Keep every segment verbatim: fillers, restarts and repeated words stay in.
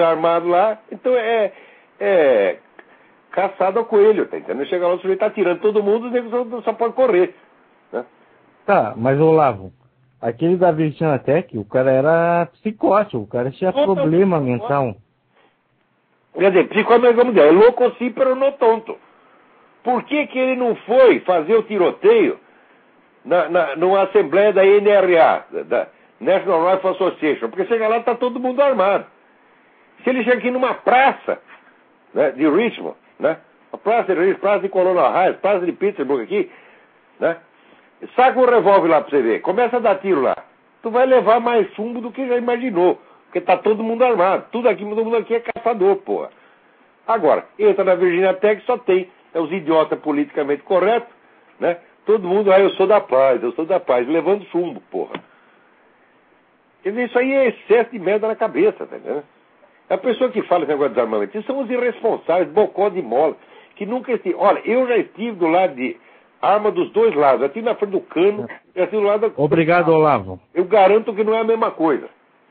desarmado lá. Então é, é caçado ao coelho, tá entendendo? Chega lá, o sujeito tá tirando todo mundo, o nego só, só pode correr. Né? Tá, mas Olavo, aquele da Virginia Tech, o cara era psicótico, o cara tinha Não, problema não, não, mental. Quer dizer, psicótico, vamos dizer, é louco sim, pero não tonto. Por que que ele não foi fazer o tiroteio na, na, numa assembleia da N R A, da National Rifle Association? Porque chega lá, tá todo mundo armado. Se ele chega aqui numa praça, né, de Richmond, né, a praça de Richmond, praça de Colonial Heights, praça de Pittsburgh aqui, né, saca um revólver lá pra você ver, começa a dar tiro lá, tu vai levar mais chumbo do que já imaginou, porque tá todo mundo armado, tudo aqui, todo mundo aqui é caçador, porra. Agora, entra na Virginia Tech, só tem é os idiotas politicamente corretos, né, todo mundo, ah, eu sou da paz, eu sou da paz, levando chumbo, porra. Quer dizer, isso aí é excesso de merda na cabeça, tá entendendo? A pessoa que fala esse negócio de desarmamento, isso são os irresponsáveis, bocó de mola, que nunca estive. Olha, eu já estive do lado de arma dos dois lados, já estive na frente do cano, já estive do lado da... Obrigado, Olavo. Eu garanto que não é a mesma coisa.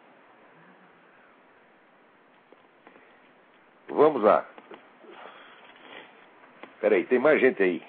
Vamos lá. Peraí, tem mais gente aí.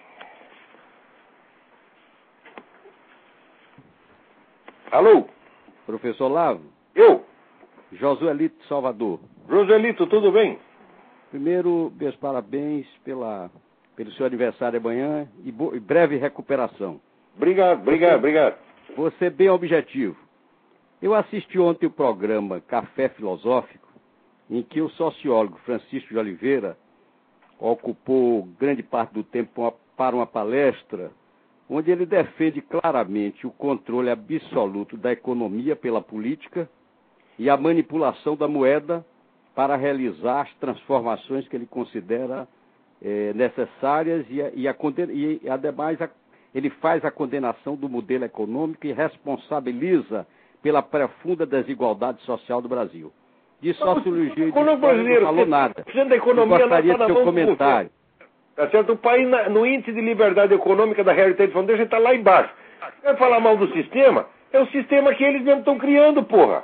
Alô? Professor Olavo? Eu? Josuelito Salvador. Josuelito, tudo bem? Primeiro, meus parabéns pela, pelo seu aniversário amanhã e, bo, e breve recuperação. Obrigado, obrigado, obrigado. Você bem objetivo. Eu assisti ontem o programa Café Filosófico, em que o sociólogo Francisco de Oliveira ocupou grande parte do tempo para uma palestra onde ele defende claramente o controle absoluto da economia pela política e a manipulação da moeda para realizar as transformações que ele considera eh, necessárias e, a, e, a, e ademais a, ele faz a condenação do modelo econômico e responsabiliza pela profunda desigualdade social do Brasil. De sociologia e de história não falou nada. Da economia, eu gostaria do seu comentário. Tá certo? O país, na, no índice de liberdade econômica da Heritage Foundation, está lá embaixo. Vai falar mal do sistema? É o sistema que eles mesmos estão criando, porra.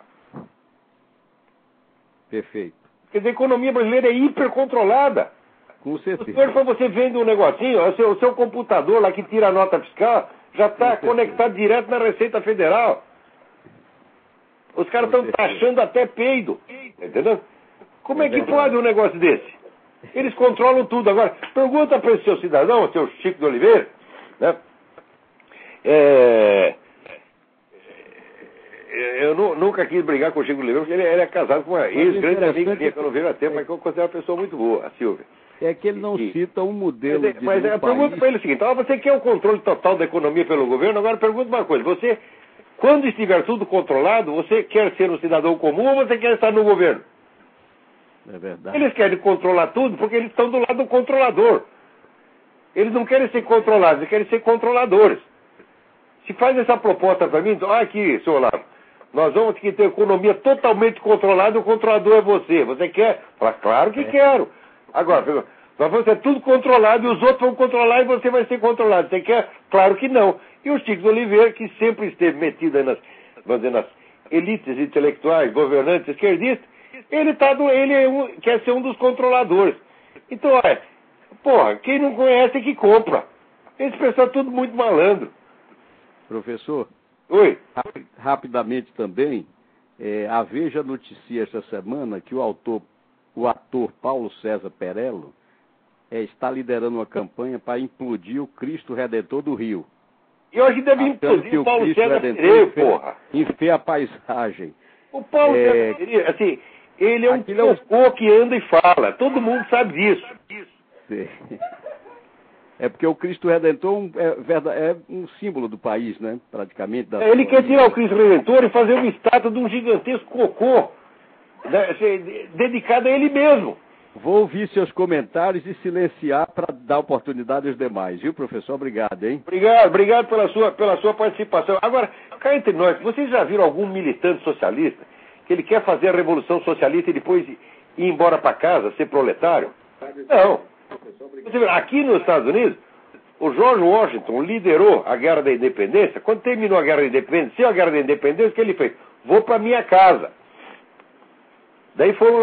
Perfeito. Quer dizer, a economia brasileira é hipercontrolada. Com certeza. Se for você vende um negocinho, o seu, o seu computador lá que tira a nota fiscal já está conectado direto na Receita Federal. Os caras estão taxando até peido. Entendeu? Como é que pode um negócio desse? Eles controlam tudo. Agora, pergunta para esse seu cidadão, o seu Chico de Oliveira, né? É... Eu nu, nunca quis brigar com o Chico de Oliveira, porque ele, ele é casado com uma ex-grande amiga minha, que eu não vejo há tempo, mas que eu considero uma pessoa muito boa, a Silvia. É que ele não e, cita um modelo mas, de Mas um a pergunta país... para ele é o seguinte, ah, você quer o controle total da economia pelo governo? Agora pergunta uma coisa, você, quando estiver tudo controlado, você quer ser um cidadão comum ou você quer estar no governo? É verdade. Eles querem controlar tudo porque eles estão do lado do controlador. Eles não querem ser controlados, eles querem ser controladores. Se faz essa proposta para mim, ah, aqui, senhor Olavo, nós vamos ter a economia totalmente controlada, o controlador é você. Você quer? Fala, claro que é. quero. Agora, nós vamos ter tudo controlado e os outros vão controlar e você vai ser controlado. Você quer? Claro que não. E o Chico de Oliveira, que sempre esteve metido nas, vamos dizer, nas elites intelectuais, governantes, esquerdistas, ele, tá do, ele é um, quer ser um dos controladores. Então, olha, porra, quem não conhece é que compra. Esse pessoal é tudo muito malandro. Professor? Oi. Rapidamente também, é, a Veja noticia esta semana que o autor, o ator Paulo César Perello é, está liderando uma campanha para implodir o Cristo Redentor do Rio. E hoje deve implodir o Paulo César Perello, porra. Em feia a paisagem. O Paulo é, César Perello, assim, ele é um cocô que anda e fala. Todo mundo sabe disso. Sim. É porque o Cristo Redentor é, é um símbolo do país, né? Praticamente. Da é, ele quer tirar o Cristo Redentor e fazer uma estátua de um gigantesco cocô, né, dedicado a ele mesmo. Vou ouvir seus comentários e silenciar para dar oportunidade aos demais, viu, professor? Obrigado, hein? Obrigado, obrigado pela sua, pela sua participação. Agora, cá entre nós, vocês já viram algum militante socialista que ele quer fazer a revolução socialista e depois ir embora para casa, ser proletário? Não. Você vê, aqui nos Estados Unidos, o George Washington liderou a Guerra da Independência. Quando terminou a Guerra da Independência, a Guerra da Independência, o que ele fez? Vou para minha casa. Daí foram lá